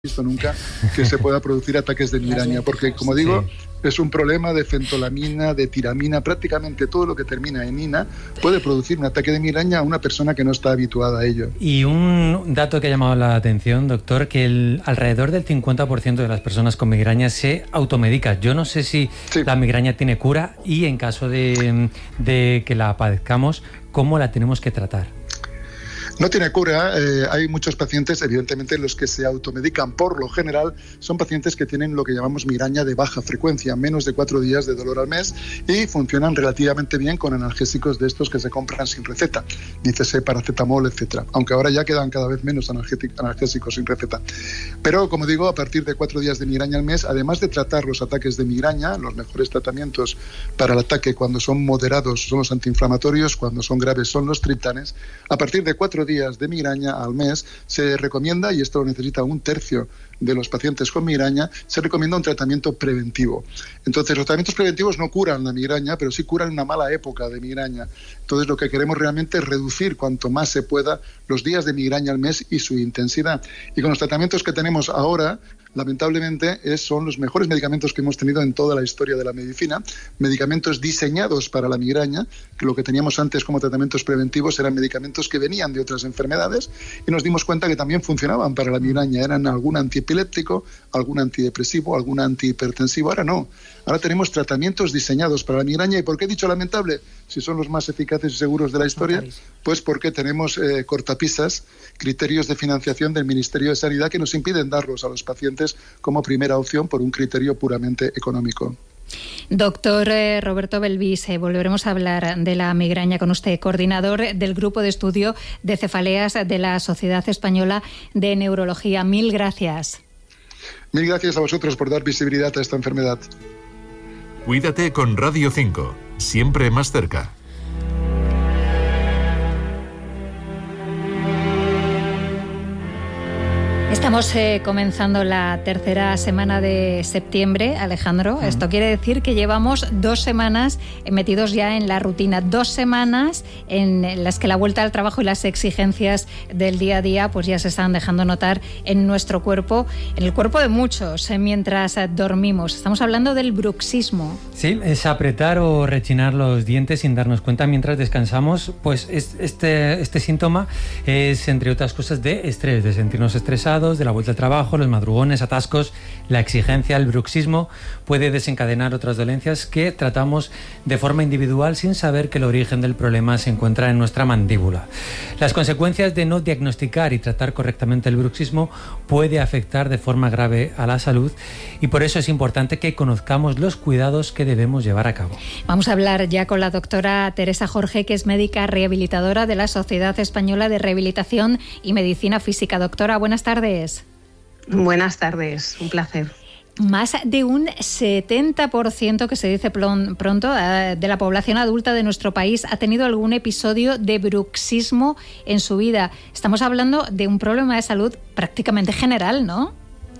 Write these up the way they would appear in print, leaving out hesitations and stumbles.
visto nunca que se pueda producir ataques de migraña, porque como digo, es un problema de fentolamina, de tiramina, prácticamente todo lo que termina en ina puede producir un ataque de migraña a una persona que no está habituada a ello. Y un dato que ha llamado la atención, doctor, que alrededor del 50% de las personas con migraña se automedica. Yo no sé si la migraña tiene cura y en caso de que la padezcamos, ¿cómo la tenemos que tratar? No tiene cura. Hay muchos pacientes, evidentemente, los que se automedican. Por lo general, son pacientes que tienen lo que llamamos migraña de baja frecuencia, menos de 4 días de dolor al mes, y funcionan relativamente bien con analgésicos de estos que se compran sin receta, dícese paracetamol, etcétera. Aunque ahora ya quedan cada vez menos analgésicos sin receta. Pero, como digo, a partir de 4 días de migraña al mes, además de tratar los ataques de migraña, los mejores tratamientos para el ataque cuando son moderados son los antiinflamatorios, cuando son graves son los triptanes. A partir de 4 días de migraña al mes se recomienda, y esto lo necesita 1/3 de los pacientes con migraña, se recomienda un tratamiento preventivo. Entonces, los tratamientos preventivos no curan la migraña, pero sí curan una mala época de migraña. Entonces, lo que queremos realmente es reducir cuanto más se pueda los días de migraña al mes y su intensidad. Y con los tratamientos que tenemos ahora, lamentablemente, son los mejores medicamentos que hemos tenido en toda la historia de la medicina, medicamentos diseñados para la migraña, que lo que teníamos antes como tratamientos preventivos eran medicamentos que venían de otras enfermedades, y nos dimos cuenta que también funcionaban para la migraña, eran algún antiepiléptico, algún antidepresivo, algún antihipertensivo. Ahora no, ahora tenemos tratamientos diseñados para la migraña. ¿Y por qué he dicho lamentable? Si son los más eficaces y seguros de la historia, pues porque tenemos cortapisas, criterios de financiación del Ministerio de Sanidad que nos impiden darlos a los pacientes como primera opción por un criterio puramente económico. Doctor Roberto Belvis, volveremos a hablar de la migraña con usted, coordinador del Grupo de Estudio de Cefaleas de la Sociedad Española de Neurología. Mil gracias. Mil gracias a vosotros por dar visibilidad a esta enfermedad. Cuídate con Radio 5, siempre más cerca. Estamos comenzando la tercera semana de septiembre, Alejandro. Esto quiere decir que llevamos 2 semanas metidos ya en la rutina, 2 semanas en las que la vuelta al trabajo y las exigencias del día a día pues ya se están dejando notar en nuestro cuerpo, en el cuerpo de muchos, mientras dormimos. Estamos hablando del bruxismo. Sí, es apretar o rechinar los dientes sin darnos cuenta mientras descansamos. Pues este síntoma es, entre otras cosas, de estrés, de sentirnos estresados, de la vuelta al trabajo, los madrugones, atascos, la exigencia. El bruxismo puede desencadenar otras dolencias que tratamos de forma individual sin saber que el origen del problema se encuentra en nuestra mandíbula. Las consecuencias de no diagnosticar y tratar correctamente el bruxismo puede afectar de forma grave a la salud, y por eso es importante que conozcamos los cuidados que debemos llevar a cabo. Vamos a hablar ya con la doctora Teresa Jorge, que es médica rehabilitadora de la Sociedad Española de Rehabilitación y Medicina Física. Doctora, buenas tardes. Buenas tardes, un placer. Más de un 70%, que se dice pronto, de la población adulta de nuestro país ha tenido algún episodio de bruxismo en su vida. Estamos hablando de un problema de salud prácticamente general, ¿no?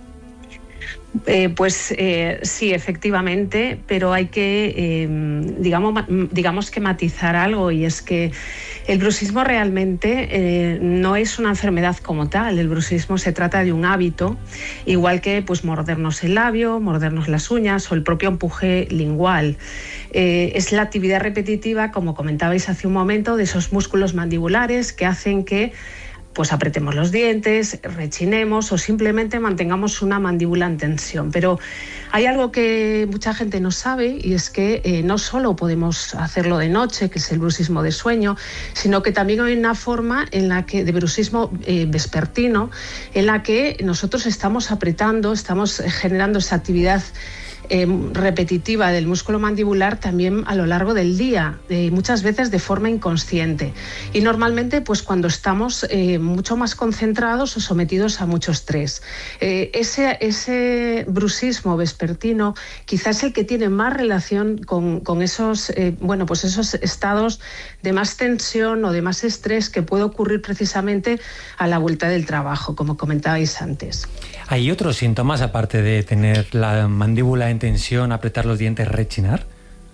Sí, efectivamente, pero hay que, digamos que matizar algo, y es que el bruxismo realmente no es una enfermedad como tal. El bruxismo se trata de un hábito, igual que pues mordernos el labio, mordernos las uñas o el propio empuje lingual. Es la actividad repetitiva, como comentabais hace un momento, de esos músculos mandibulares que hacen que pues apretemos los dientes, rechinemos o simplemente mantengamos una mandíbula en tensión. Pero hay algo que mucha gente no sabe, y es que no solo podemos hacerlo de noche, que es el bruxismo de sueño, sino que también hay una forma en la que, de bruxismo vespertino, en la que nosotros estamos apretando, estamos generando esa actividad repetitiva del músculo mandibular también a lo largo del día, muchas veces de forma inconsciente, y normalmente pues cuando estamos mucho más concentrados o sometidos a mucho estrés. Ese bruxismo vespertino quizás es el que tiene más relación con esos esos estados de más tensión o de más estrés que puede ocurrir precisamente a la vuelta del trabajo, como comentabais antes. ¿Hay otros síntomas aparte de tener la mandíbula en tensión, apretar los dientes, rechinar?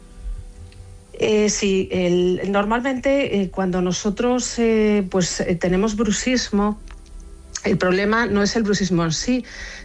Sí, normalmente cuando nosotros tenemos bruxismo, El problema no es el bruxismo en sí,